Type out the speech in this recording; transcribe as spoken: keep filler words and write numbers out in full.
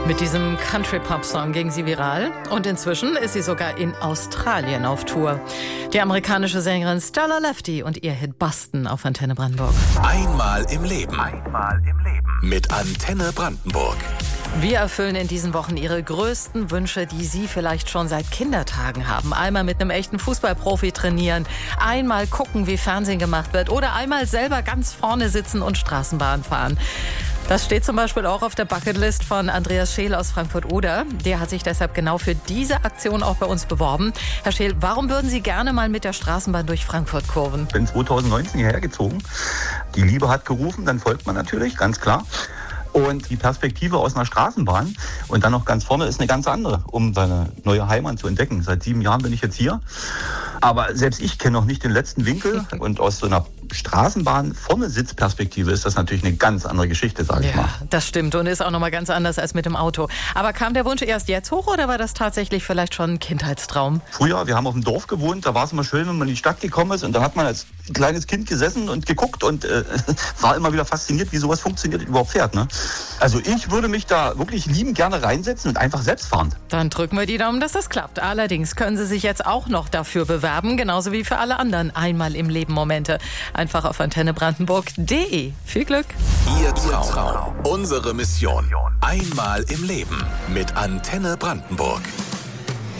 Mit diesem Country-Pop-Song ging sie viral und inzwischen ist sie sogar in Australien auf Tour. Die amerikanische Sängerin Stella Lefty und ihr Hit Boston auf Antenne Brandenburg. Einmal im Leben. Einmal im Leben. Mit Antenne Brandenburg. Wir erfüllen in diesen Wochen Ihre größten Wünsche, die Sie vielleicht schon seit Kindertagen haben. Einmal mit einem echten Fußballprofi trainieren, einmal gucken, wie Fernsehen gemacht wird oder einmal selber ganz vorne sitzen und Straßenbahn fahren. Das steht zum Beispiel auch auf der Bucketlist von Andreas Scheel aus Frankfurt-Oder. Der hat sich deshalb genau für diese Aktion auch bei uns beworben. Herr Scheel, warum würden Sie gerne mal mit der Straßenbahn durch Frankfurt kurven? Ich bin zwanzig neunzehn hierher gezogen. Die Liebe hat gerufen, dann folgt man natürlich, ganz klar. Und die Perspektive aus einer Straßenbahn und dann noch ganz vorne ist eine ganz andere, um seine neue Heimat zu entdecken. Seit sieben Jahren bin ich jetzt hier. Aber selbst ich kenne noch nicht den letzten Winkel. Und aus so einer Straßenbahn vorne Sitzperspektive ist das natürlich eine ganz andere Geschichte, sage ich Ja, mal. das stimmt und ist auch nochmal ganz anders als mit dem Auto. Aber kam der Wunsch erst jetzt hoch oder war das tatsächlich vielleicht schon ein Kindheitstraum? Früher, wir haben auf dem Dorf gewohnt, da war es immer schön, wenn man in die Stadt gekommen ist. Und da hat man als kleines Kind gesessen und geguckt und äh, war immer wieder fasziniert, wie sowas funktioniert und überhaupt fährt. Ne? Also ich würde mich da wirklich liebend gerne reinsetzen und einfach selbst fahren. Dann drücken wir die Daumen, dass das klappt. Allerdings können Sie sich jetzt auch noch dafür bewerben, genauso wie für alle anderen Einmal im Leben Momente. Einfach auf antenne brandenburg punkt de. Viel Glück! Ihr Traum. Unsere Mission. Einmal im Leben mit Antenne Brandenburg.